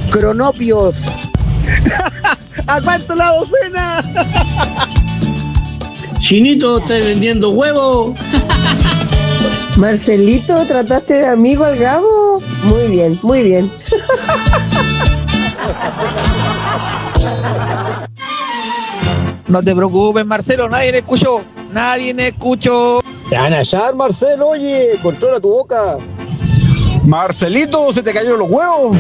cronopios. ¿A cuánto la docena? Chinito, ¿estás vendiendo huevo? Marcelito, ¿trataste de amigo al Gabo? Muy bien, muy bien. No te preocupes, Marcelo, nadie me escuchó. Nadie me escuchó. Te van a hallar, Marcelo, oye, controla tu boca. Marcelito, se te cayeron los huevos.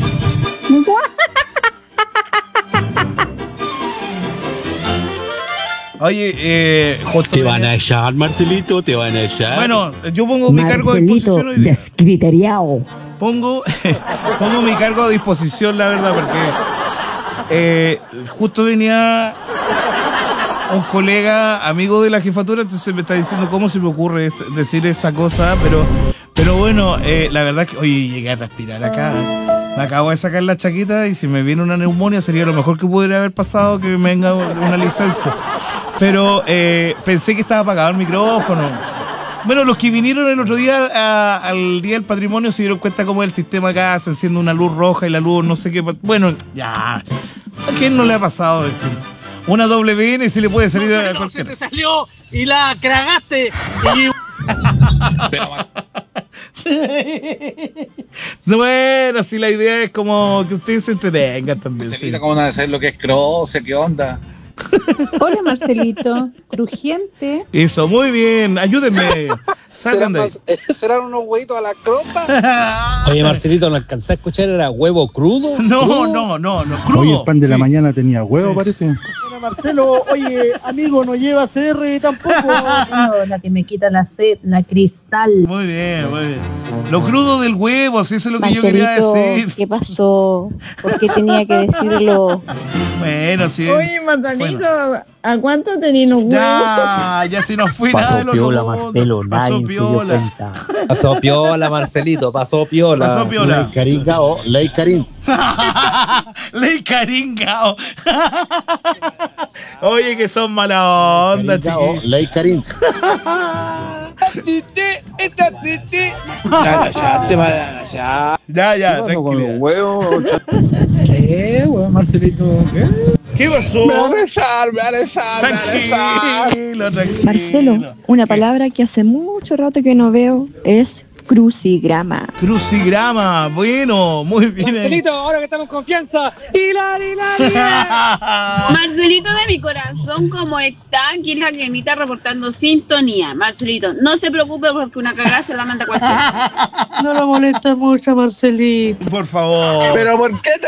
Oye, justo Te van a hallar, Marcelito, te van a hallar. Bueno, yo pongo mi cargo a disposición hoy día. Descriteriado. Pongo mi cargo a disposición, la verdad, porque justo venía un colega, amigo de la jefatura, entonces me está diciendo cómo se me ocurre decir esa cosa, pero bueno, la verdad es que, oye, llegué a respirar acá. Me acabo de sacar la chaqueta y si me viene una neumonía sería lo mejor que pudiera haber pasado, que me venga una licencia. Pero pensé que estaba apagado el micrófono. Bueno, los que vinieron el otro día al Día del Patrimonio se dieron cuenta cómo es el sistema acá, se enciende una luz roja y la luz no sé qué. Bueno, ya. ¿A quién no le ha pasado decir? Una WN y se le puede salir a cualquiera. Se te salió y la cragaste. Bueno, si la idea es como que ustedes se entretengan también. Sí. ¿Cómo van a saber lo que es croce? ¿Qué onda? Hola Marcelito, crujiente. Eso, muy bien, ayúdenme. ¿Serán unos huevitos a la cropa? Oye, Marcelito, ¿no alcancé a escuchar? ¿Era huevo crudo? No, crudo. Oye, el pan de la mañana tenía huevo, parece. Marcelo, oye, amigo, no lleva CR tampoco. No, la que me quita la sed, la cristal. Muy bien, muy bien. Lo crudo del huevo, si eso es lo que Marcelito, yo quería decir. ¿qué pasó? ¿Por qué tenía que decirlo? Bueno, sí. Oye, Marcelito, ¿a cuánto tenían los huevos? Ya si no fui nada del otro mundo. Pasó piola. Pasó piola, Marcelito, pasó piola. Pasó piola. Ley Karim Gao, Ley Karim. Ley Karim Gao. Oye, que son mala onda, chiquillos. Ley Karim. Ya, Con tranquilo. los huevos. ¿Qué, weón, Marcelito? ¿Qué pasó? Me va a rezar. Tranquilo. Marcelo, una palabra que hace mucho rato que no veo es crucigrama. Crucigrama, bueno, muy bien. Marcelito, ahora que estamos en confianza. Marcelito de mi corazón, ¿cómo está? Aquí es la Kenita reportando sintonía. Marcelito, no se preocupe porque una cagada se la manda cualquiera. No lo molesta mucho, Marcelito. Por favor. ¿Pero por qué